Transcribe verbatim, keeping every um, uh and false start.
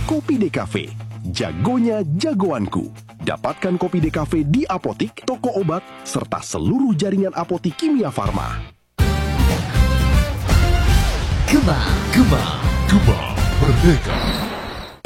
Kopi D Cafe, jagonya jagoanku. Dapatkan Kopi D Cafe di apotik, toko obat, serta seluruh jaringan apotik Kimia Farma. Gema, Gema, Gema Merdeka.